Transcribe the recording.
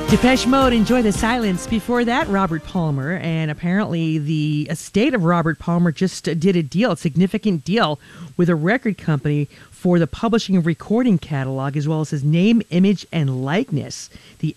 Depeche Mode, Enjoy the Silence. Before that, Robert Palmer. And apparently the estate of Robert Palmer just did a significant deal with a record company for the publishing and recording catalog, as well as his name, image, and likeness. The